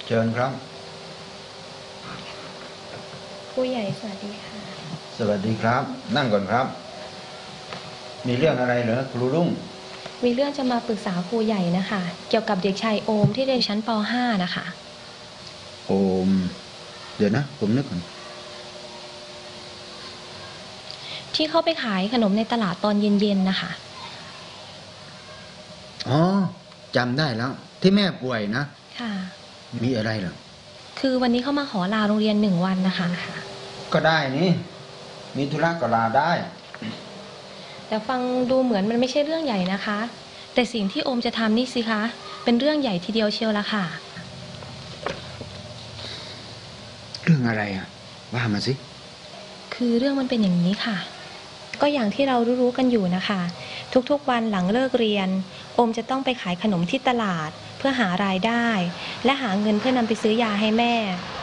เชิญครับผู้ใหญ่สวัสดีค่ะสวัสดีครับนั่งก่อนครับมีเรื่องอะไรเหรอครูรุ่งมีเรื่องจะมาปรึกษาครูใหญ่นะคะเกี่ยวกับเด็กชายโอมที่เรียนชั้นป .5 นะคะโอมเดี๋ยวนะผมนึกก่อนที่เขาไปขายขนมในตลาดตอนเย็นๆนะคะอ๋อจำได้แล้วที่แม่ป่วยนะค่ะมีอะไรเหรอคือวันนี้เขามาขอลาโรงเรียน1 วันนะคะก็ได้นี่มีธุระก็ลาได้แต่ฟังดูเหมือนมันไม่ใช่เรื่องใหญ่นะคะแต่สิ่งที่โอมจะทำนี่สิคะเป็นเรื่องใหญ่ทีเดียวเชียวละค่ะเรื่องอะไรอ่ะว่ามาสิคือเรื่องมันเป็นอย่างนี้ค่ะก็อย่างที่เรารู้ๆกันอยู่นะคะทุกๆวันหลังเลิกเรียนโอมจะต้องไปขายขนมที่ตลาดเพื่อหารายได้และหาเงินเพื่อนำไปซื้อยาให้แม่